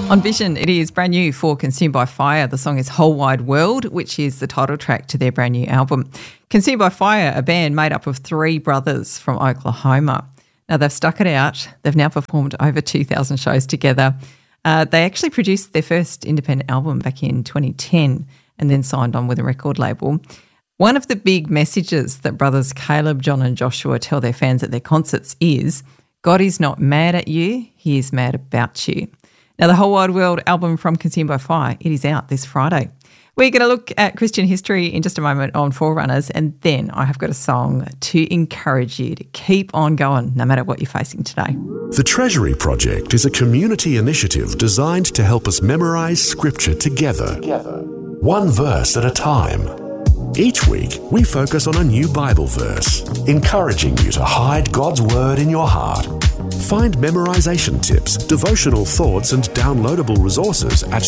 On Vision, it is brand new for Consumed by Fire. The song is Whole Wide World, which is the title track to their brand new album. Consumed by Fire, a band made up of three brothers from Oklahoma. Now, they've stuck it out. They've now performed over 2,000 shows together. They actually produced their first independent album back in 2010 and then signed on with a record label. One of the big messages that brothers Caleb, John and Joshua tell their fans at their concerts is, God is not mad at you, he is mad about you. Now, the Whole Wide World album from Consumed by Fire, it is out this Friday. We're going to look at Christian history in just a moment on Forerunners, and then I have got a song to encourage you to keep on going no matter what you're facing today. The Treasury Project is a community initiative designed to help us memorise Scripture together, one verse at a time. Each week, we focus on a new Bible verse, encouraging you to hide God's Word in your heart. Find memorization tips, devotional thoughts and downloadable resources at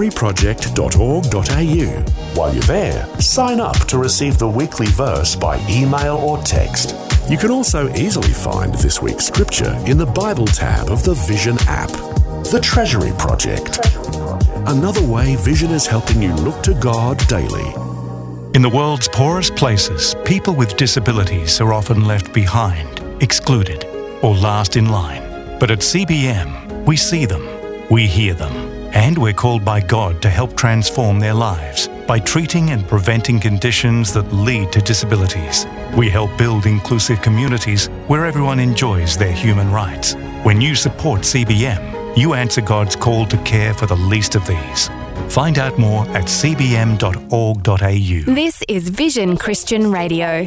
treasuryproject.org.au. While you're there, sign up to receive the weekly verse by email or text. You can also easily find this week's scripture in the Bible tab of the Vision app. The Treasury Project. Another way Vision is helping you look to God daily. In the world's poorest places, people with disabilities are often left behind, excluded, or last in line. But at CBM, we see them, we hear them, and we're called by God to help transform their lives by treating and preventing conditions that lead to disabilities. We help build inclusive communities where everyone enjoys their human rights. When you support CBM, you answer God's call to care for the least of these. Find out more at cbm.org.au. This is Vision Christian Radio.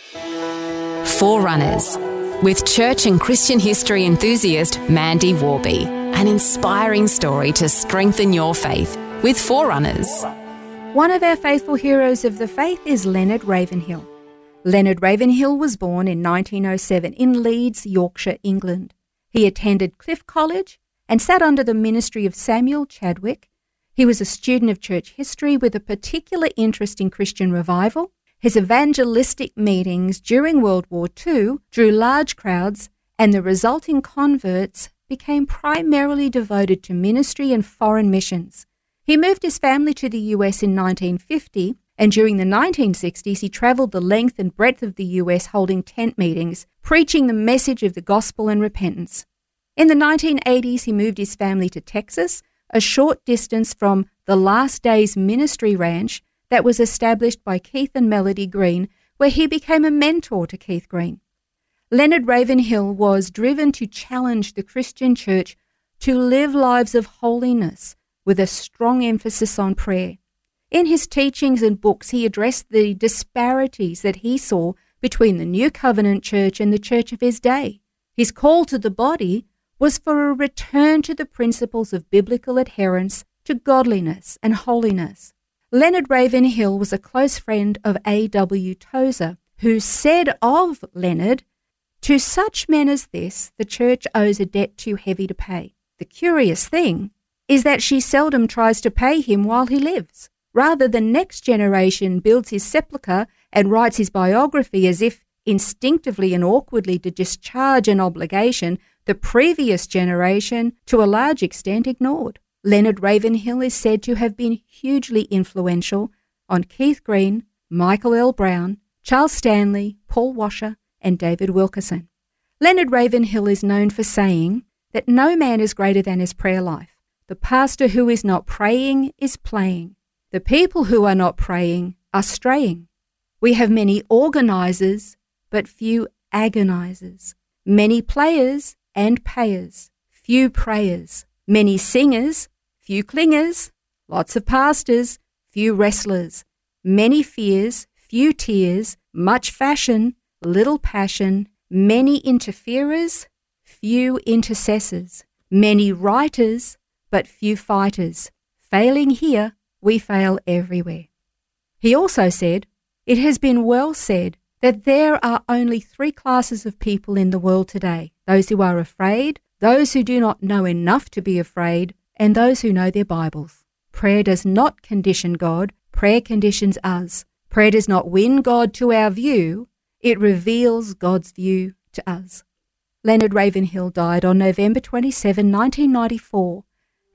Forerunners, with church and Christian history enthusiast Mandy Warby. An inspiring story to strengthen your faith with Forerunners. One of our faithful heroes of the faith is Leonard Ravenhill. Leonard Ravenhill was born in 1907 in Leeds, Yorkshire, England. He attended Cliff College and sat under the ministry of Samuel Chadwick. He was a student of church history with a particular interest in Christian revival. His evangelistic meetings during World War II drew large crowds, and the resulting converts became primarily devoted to ministry and foreign missions. He moved his family to the US in 1950, and during the 1960s he travelled the length and breadth of the US holding tent meetings, preaching the message of the gospel and repentance. In the 1980s he moved his family to Texas, a short distance from the Last Days Ministry Ranch that was established by Keith and Melody Green, where he became a mentor to Keith Green. Leonard Ravenhill was driven to challenge the Christian church to live lives of holiness with a strong emphasis on prayer. In his teachings and books, he addressed the disparities that he saw between the New Covenant church and the church of his day. His call to the body was for a return to the principles of biblical adherence to godliness and holiness. Leonard Ravenhill was a close friend of A.W. Tozer, who said of Leonard, "To such men as this, the church owes a debt too heavy to pay. The curious thing is that she seldom tries to pay him while he lives. Rather, the next generation builds his sepulchre and writes his biography as if instinctively and awkwardly to discharge an obligation the previous generation, to a large extent, ignored." Leonard Ravenhill is said to have been hugely influential on Keith Green, Michael L. Brown, Charles Stanley, Paul Washer, and David Wilkerson. Leonard Ravenhill is known for saying that no man is greater than his prayer life. The pastor who is not praying is playing. The people who are not praying are straying. We have many organisers, but few agonisers. Many players and payers, few prayers. Many singers, few clingers. Lots of pastors, few wrestlers. Many fears, few tears. Much fashion, little passion. Many interferers, few intercessors. Many writers, but few fighters. Failing here, we fail everywhere. He also said, "It has been well said that there are only three classes of people in the world today: those who are afraid, those who do not know enough to be afraid, and those who know their Bibles. Prayer does not condition God, prayer conditions us. Prayer does not win God to our view, it reveals God's view to us." Leonard Ravenhill died on November 27, 1994,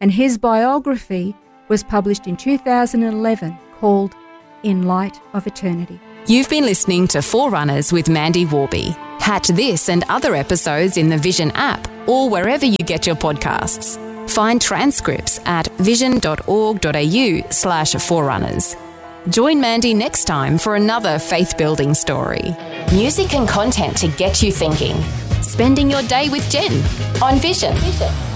and his biography was published in 2011 called In Light of Eternity. You've been listening to Forerunners with Mandy Warby. Catch this and other episodes in the Vision app or wherever you get your podcasts. Find transcripts at vision.org.au/forerunners. Join Mandy next time for another faith-building story. Music and content to get you thinking. Spending your day with Jen on Vision.